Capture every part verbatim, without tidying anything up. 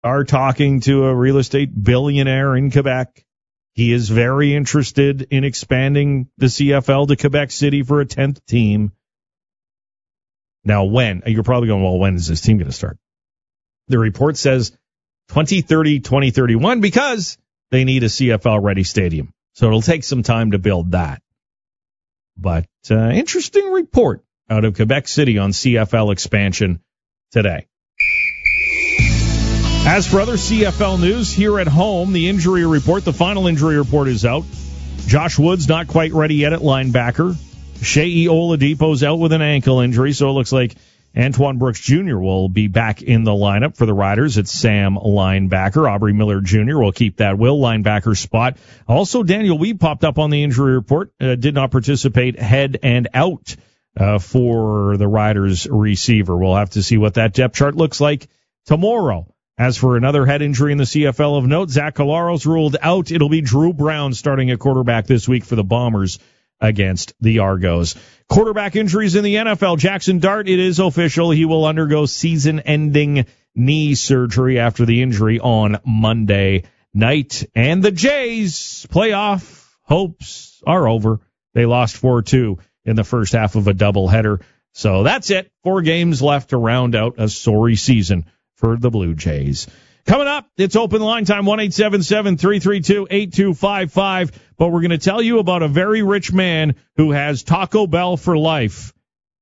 are talking to a real estate billionaire in Quebec. He is very interested in expanding the C F L to Quebec City for a tenth team. Now, when? You're probably going, well, when is this team going to start? The report says twenty thirty, twenty thirty-one because they need a C F L-ready stadium. So it'll take some time to build that. But uh, interesting report out of Quebec City on C F L expansion today. As for other C F L news, here at home, the injury report, the final injury report is out. Josh Woods not quite ready yet at linebacker. Shea Oladipo's out with an ankle injury, so it looks like Antoine Brooks Junior will be back in the lineup for the Riders at Sam linebacker. Aubrey Miller Junior will keep that Will linebacker spot. Also, Daniel Weeb popped up on the injury report, uh, did not participate head and out uh, for the Riders receiver. We'll have to see what that depth chart looks like tomorrow. As for another head injury in the C F L of note, Zach Collaros ruled out. It'll be Drew Brown starting at quarterback this week for the Bombers against the Argos. Quarterback injuries in the N F L. Jackson Dart, it is official. He will undergo season-ending knee surgery after the injury on Monday night. And the Jays' playoff hopes are over. They lost four two in the first half of a doubleheader. So that's it. Four games left to round out a sorry season for the Blue Jays. Coming up, it's open line time, one eight seven seven, three three two, eight two five five. But we're going to tell you about a very rich man who has Taco Bell for life.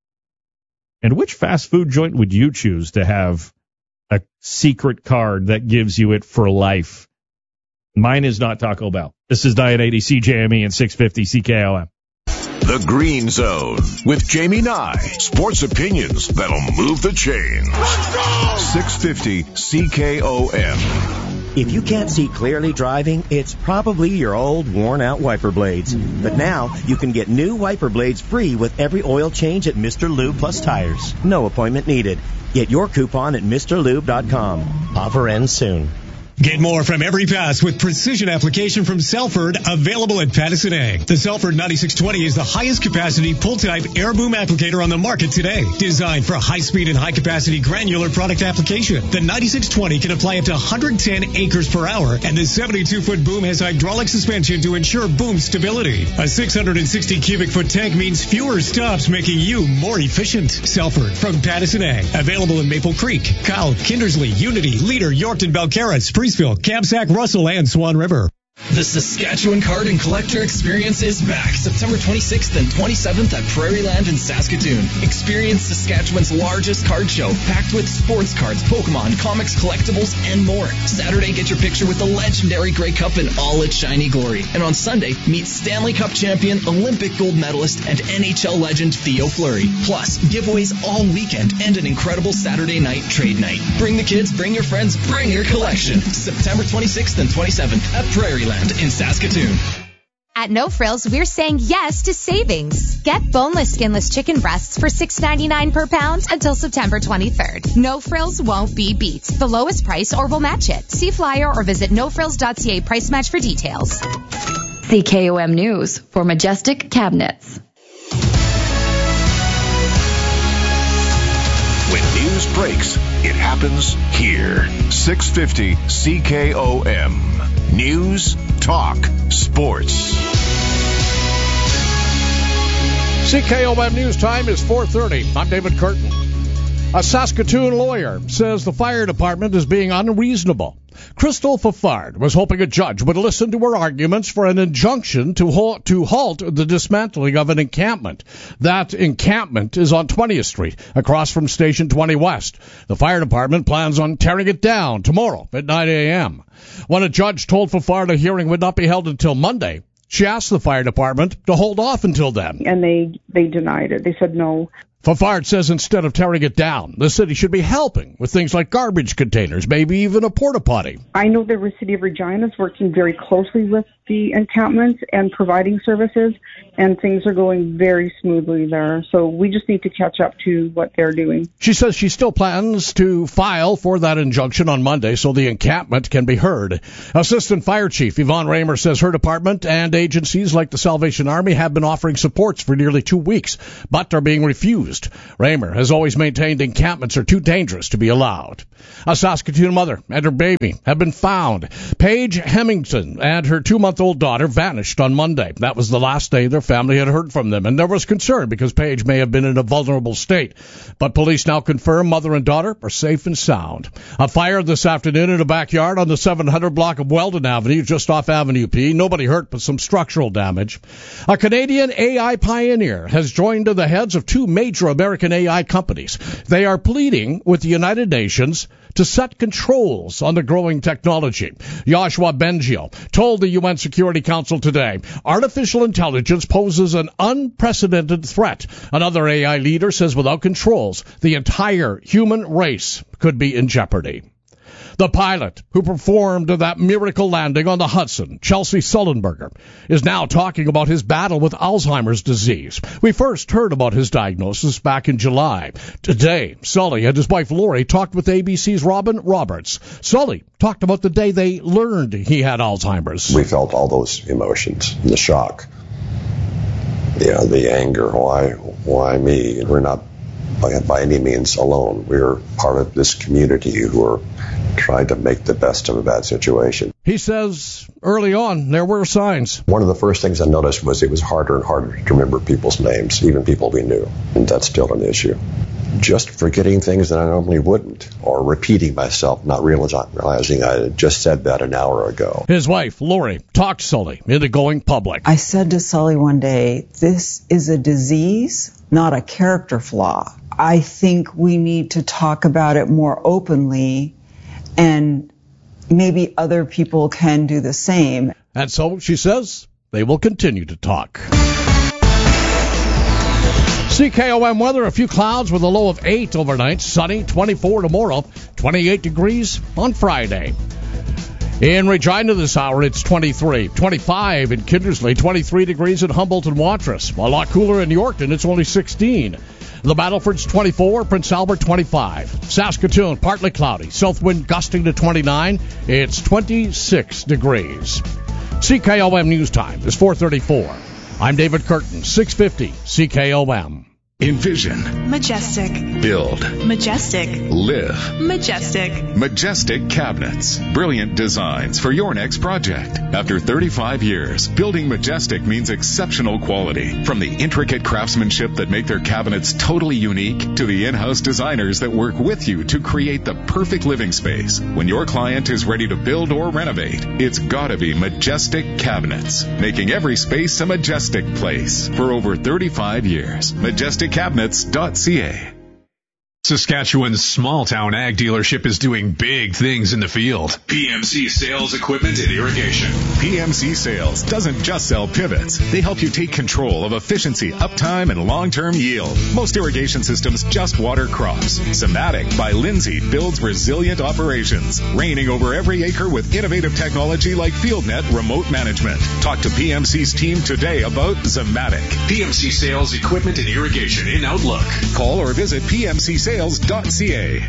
And which fast food joint would you choose to have a secret card that gives you it for life? Mine is not Taco Bell. This is nine eighty C J M E and six fifty C K O M. The Green Zone with Jamie Nye. Sports opinions that'll move the chains. Let's go! six fifty C K O M. If you can't see clearly driving, it's probably your old worn-out wiper blades. But now you can get new wiper blades free with every oil change at Mister Lube Plus Tires. No appointment needed. Get your coupon at Mr Lube dot com. Offer ends soon. Get more from every pass with precision application from Selford, available at Patterson Ag. The Selford ninety-six twenty is the highest capacity pull-type air boom applicator on the market today. Designed for high-speed and high-capacity granular product application, the ninety-six twenty can apply up to one hundred ten acres per hour, and the seventy-two foot boom has hydraulic suspension to ensure boom stability. A six hundred sixty cubic foot tank means fewer stops, making you more efficient. Selford from Patterson Ag, available in Maple Creek, Kyle, Kindersley, Unity, Leader, Yorkton, Belcarra, Spruce, Kamsack, Russell, and Swan River. The Saskatchewan Card and Collector Experience is back September twenty-sixth and twenty-seventh at Prairieland in Saskatoon. Experience Saskatchewan's largest card show, packed with sports cards, Pokemon, comics, collectibles, and more. Saturday, get your picture with the legendary Grey Cup in all its shiny glory. And on Sunday, meet Stanley Cup champion, Olympic gold medalist, and N H L legend Theo Fleury. Plus, giveaways all weekend and an incredible Saturday night trade night. Bring the kids, bring your friends, bring your collection. September twenty-sixth and twenty-seventh at Prairieland in Saskatoon. At No Frills, we're saying yes to savings. Get boneless, skinless chicken breasts for six dollars and ninety-nine cents per pound until September twenty-third. No Frills won't be beat. The lowest price or we'll match it. See flyer or visit no frills dot c a price match for details. C K O M News for Majestic Cabinets. When news breaks, it happens here. six fifty C K O M. News, talk, sports. C K O M News time is four thirty. I'm David Curtin. A Saskatoon lawyer says the fire department is being unreasonable. Crystal Fafard was hoping a judge would listen to her arguments for an injunction to halt, to halt the dismantling of an encampment. That encampment is on twentieth street, across from Station twenty West. The fire department plans on tearing it down tomorrow at nine a.m. When a judge told Fafard a hearing would not be held until Monday, she asked the fire department to hold off until then. And they, they denied it. They said no. Fafard says instead of tearing it down, the city should be helping with things like garbage containers, maybe even a porta potty. I know the City of Regina is working very closely with the encampments and providing services, and things are going very smoothly there. So we just need to catch up to what they're doing. She says she still plans to file for that injunction on Monday so the encampment can be heard. Assistant Fire Chief Yvonne Raymer says her department and agencies like the Salvation Army have been offering supports for nearly two weeks, but are being refused. Raymer has always maintained encampments are too dangerous to be allowed. A Saskatoon mother and her baby have been found. Paige Hemmington and her two-month-old daughter vanished on Monday. That was the last day their family had heard from them, and there was concern because Paige may have been in a vulnerable state. But police now confirm mother and daughter are safe and sound. A fire this afternoon in a backyard on the seven hundred block of Weldon Avenue, just off Avenue P. Nobody hurt, but some structural damage. A Canadian A I pioneer has joined the heads of two major American A I companies. They are pleading with the United Nations to set controls on the growing technology. Joshua Bengio told the U N Security Council today, artificial intelligence poses an unprecedented threat. Another A I leader says without controls, the entire human race could be in jeopardy. The pilot who performed that miracle landing on the Hudson, Chelsea Sullenberger, is now talking about his battle with Alzheimer's disease. We first heard about his diagnosis back in July. Today, Sully and his wife Lori talked with A B C's Robin Roberts. Sully talked about the day they learned he had Alzheimer's. We felt all those emotions, the shock, yeah, the anger. Why, why me? We're not by, by any means alone. We're part of this community who are trying to make the best of a bad situation. He says early on there were signs. One of the first things I noticed was it was harder and harder to remember people's names, even people we knew, and that's still an issue. Just forgetting things that I normally wouldn't, or repeating myself, not realizing I had just said that an hour ago. His wife, Lori, talked Sully into going public. I said to Sully one day, this is a disease, not a character flaw. I think we need to talk about it more openly, and maybe other people can do the same. And so, she says, they will continue to talk. C K O M weather, a few clouds with a low of eight overnight. Sunny, twenty-four tomorrow, twenty-eight degrees on Friday. In Regina this hour, it's twenty-three. twenty-five in Kindersley, twenty-three degrees in Humboldt and Watrous. A lot cooler in Yorkton, it's only sixteen. The Battleford's twenty-four, Prince Albert twenty-five. Saskatoon, partly cloudy. South wind gusting to twenty-nine. It's twenty-six degrees. C K O M News Time is four thirty-four. I'm David Curtin, six fifty C K O M. Envision. Majestic. Build. Majestic. Live. Majestic. Majestic Cabinets. Brilliant designs for your next project. After thirty-five years, building Majestic means exceptional quality. From the intricate craftsmanship that make their cabinets totally unique to the in-house designers that work with you to create the perfect living space. When your client is ready to build or renovate, it's gotta be Majestic Cabinets, making every space a majestic place for over thirty-five years. Majestic Cabinets dot C A. Saskatchewan's small-town ag dealership is doing big things in the field. P M C Sales Equipment and Irrigation. P M C Sales doesn't just sell pivots. They help you take control of efficiency, uptime, and long-term yield. Most irrigation systems just water crops. Zematic by Lindsay builds resilient operations, reigning over every acre with innovative technology like FieldNet remote management. Talk to P M C's team today about Zematic. P M C Sales Equipment and Irrigation in Outlook. Call or visit P M C Sales dot C A.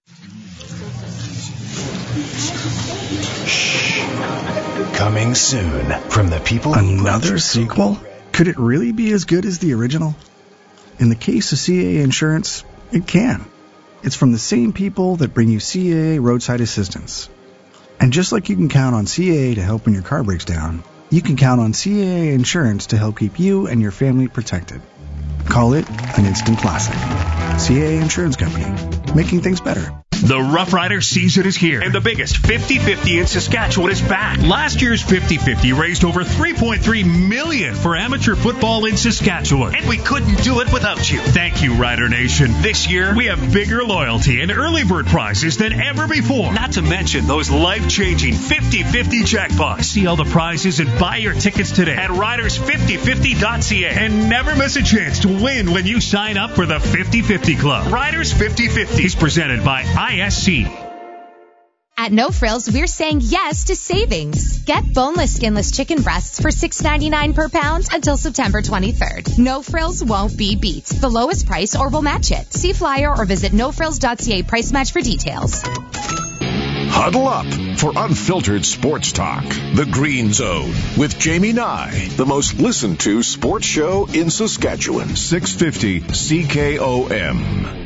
Coming soon from the people. Another sequel? Could it really be as good as the original? In the case of C A A Insurance, it can. It's from the same people that bring you C A A Roadside Assistance. And just like you can count on C A A to help when your car breaks down, you can count on C A A Insurance to help keep you and your family protected. Call it an instant classic. C A A Insurance Company, making things better. The Rough Rider season is here, and the biggest fifty fifty in Saskatchewan is back. Last year's fifty fifty raised over three point three million dollars for amateur football in Saskatchewan, and we couldn't do it without you. Thank you, Rider Nation. This year, we have bigger loyalty and early bird prizes than ever before, not to mention those life-changing fifty fifty jackpots. See all the prizes and buy your tickets today at riders fifty fifty dot C A, and never miss a chance to win when you sign up for the fifty fifty Club. Riders fifty fifty is presented by I S C. At No Frills, we're saying yes to savings. Get boneless, skinless chicken breasts for six ninety-nine per pound until September twenty-third. No Frills won't be beat. The lowest price or we'll match it. See flyer or visit no frills dot c a price match for details. Huddle up for unfiltered sports talk. The Green Zone with Jamie Nye, the most listened to sports show in Saskatchewan. six fifty C K O M.